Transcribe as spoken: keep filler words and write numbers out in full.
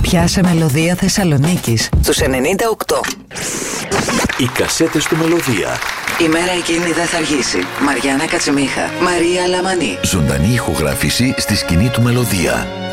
πια σε Μελωδία Θεσσαλονίκης στους ενενήντα οκτώ. Οι κασέτες του Μελωδία. Η μέρα εκείνη δεν θα αργήσει. Μαριάννα Κατσιμίχα, Μαρία Λαμανή. Ζωντανή ηχογράφηση στη σκηνή του Μελωδία.